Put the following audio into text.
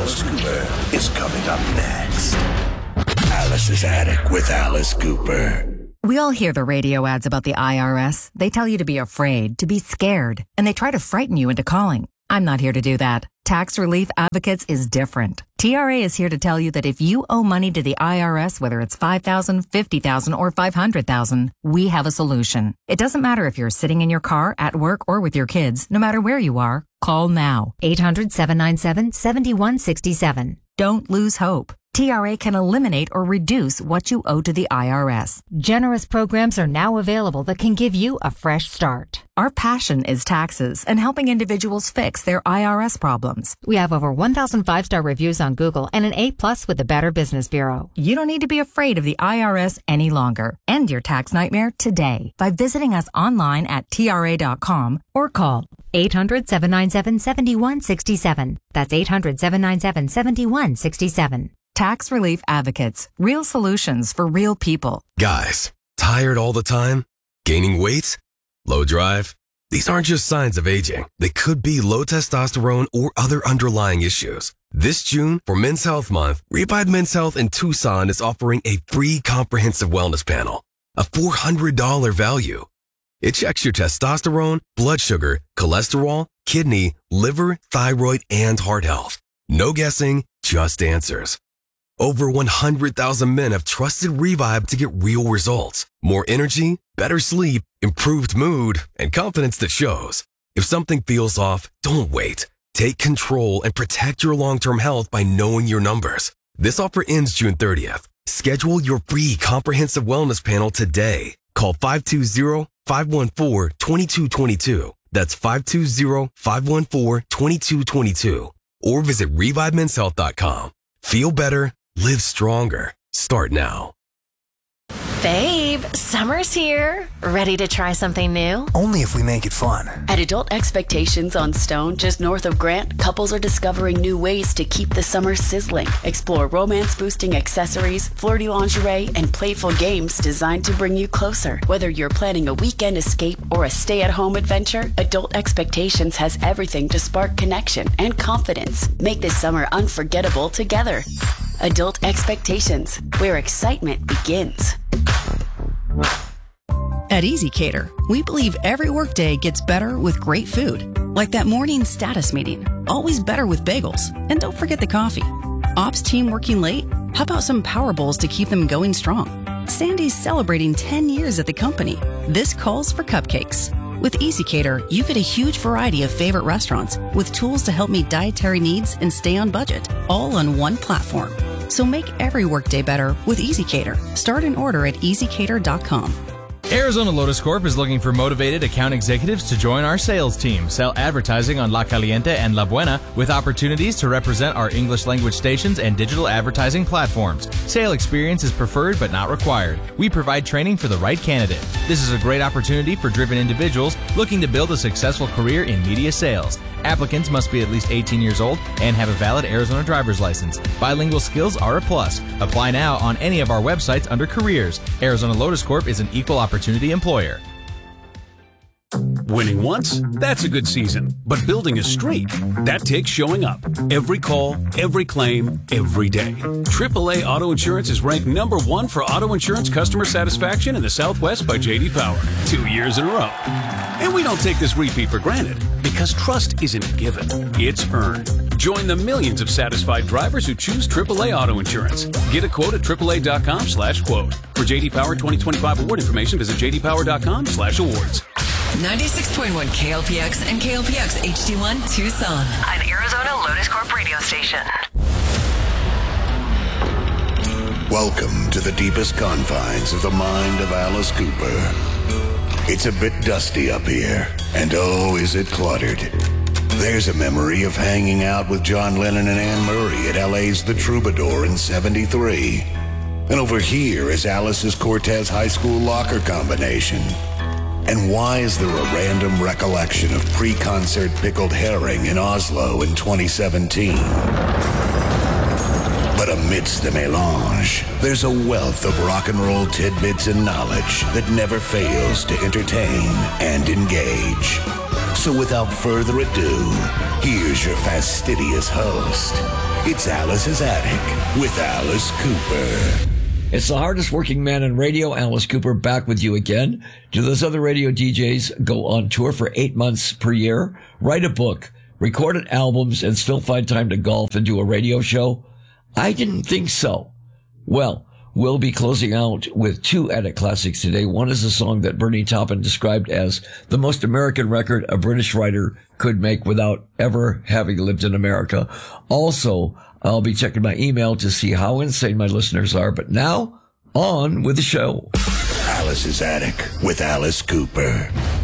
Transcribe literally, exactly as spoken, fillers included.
Alice Cooper is coming up next. Alice's Attic with Alice Cooper. We all hear the radio ads about the I R S. They tell you to be afraid, to be scared, and they try to frighten you into calling. I'm not here to do that. Tax Relief Advocates is different. T R A is here to tell you that if you owe money to the I R S, whether it's five thousand dollars, fifty thousand dollars, or five hundred thousand dollars, we have a solution. It doesn't matter if you're sitting in your car, at work, or with your kids. No matter where you are, call now. eight hundred, seven nine seven, seven one six seven. Don't lose hope. T R A can eliminate or reduce what you owe to the I R S. Generous programs are now available that can give you a fresh start. Our passion is taxes and helping individuals fix their I R S problems. We have over one thousand five-star reviews on Google and an A plus with the Better Business Bureau. You don't need to be afraid of the I R S any longer. End your tax nightmare today by visiting us online at T R A dot com or call eight hundred, seven nine seven, seven one six seven. That's eight hundred, seven nine seven, seven one six seven. Tax Relief Advocates. Real solutions for real people. Guys, tired all the time? Gaining weight? Low drive? These aren't just signs of aging. They could be low testosterone or other underlying issues. This June, for Men's Health Month, Revive Men's Health in Tucson is offering a free comprehensive wellness panel, a four hundred dollars value. It checks your testosterone, blood sugar, cholesterol, kidney, liver, thyroid, and heart health. No guessing, just answers. Over one hundred thousand men have trusted Revive to get real results. More energy, better sleep, improved mood, and confidence that shows. If something feels off, don't wait. Take control and protect your long-term health by knowing your numbers. This offer ends June thirtieth. Schedule your free comprehensive wellness panel today. Call five two zero, five one four, two two two two. That's five two zero, five one four, two two two two. Or visit revive men's health dot com. Feel better. Live stronger. Start now. Babe, summer's here. Ready to try something new? Only if we make it fun. At Adult Expectations on Stone, just north of Grant, couples are discovering new ways to keep the summer sizzling. Explore romance-boosting accessories, flirty lingerie, and playful games designed to bring you closer. Whether you're planning a weekend escape or a stay-at-home adventure, Adult Expectations has everything to spark connection and confidence. Make this summer unforgettable together. Adult Expectations, where excitement begins. At EasyCater, we believe every workday gets better with great food. Like that morning status meeting, always better with bagels. And don't forget the coffee. Ops team working late? How about some power bowls to keep them going strong? Sandy's celebrating ten years at the company. This calls for cupcakes. With EasyCater, you get a huge variety of favorite restaurants with tools to help meet dietary needs and stay on budget, all on one platform. So make every workday better with EasyCater. Start an order at easy cater dot com. Arizona Lotus Corp is looking for motivated account executives to join our sales team, sell advertising on La Caliente and La Buena, with opportunities to represent our English language stations and digital advertising platforms. Sale experience is preferred but not required. We provide training for the right candidate. This is a great opportunity for driven individuals looking to build a successful career in media sales. Applicants must be at least eighteen years old and have a valid Arizona driver's license. Bilingual skills are a plus. Apply now on any of our websites under careers. Arizona Lotus Corp is an equal opportunity employer. Winning once, that's a good season. But building a streak, that takes showing up. Every call, every claim, every day. triple A Auto Insurance is ranked number one for auto insurance customer satisfaction in the Southwest by J D Power. Two years in a row. And we don't take this repeat for granted, because trust isn't given, it's earned. Join the millions of satisfied drivers who choose triple A Auto Insurance. Get a quote at triple A dot com slash quote. For J D Power twenty twenty-five award information, visit j d power dot com slash awards. ninety-six point one K L P X and K L P X H D one Tucson. An Arizona Lotus Corp radio station. Welcome to the deepest confines of the mind of Alice Cooper. It's a bit dusty up here, and oh, is it cluttered. There's a memory of hanging out with John Lennon and Anne Murray at L A's The Troubadour in seventy-three. And over here is Alice's Cortez High School locker combination. And why is there a random recollection of pre-concert pickled herring in Oslo in twenty seventeen? But amidst the melange, there's a wealth of rock and roll tidbits and knowledge that never fails to entertain and engage. So without further ado, here's your fastidious host. It's Alice's Attic with Alice Cooper. It's the hardest working man in radio, Alice Cooper, back with you again. Do those other radio D Js go on tour for eight months per year, write a book, record albums, and still find time to golf and do a radio show? I didn't think so. Well, we'll be closing out with two Attic classics today. One is a song that Bernie Taupin described as the most American record a British writer could make without ever having lived in America. Also, I'll be checking my email to see how insane my listeners are. But now, on with the show. Alice's Attic with Alice Cooper.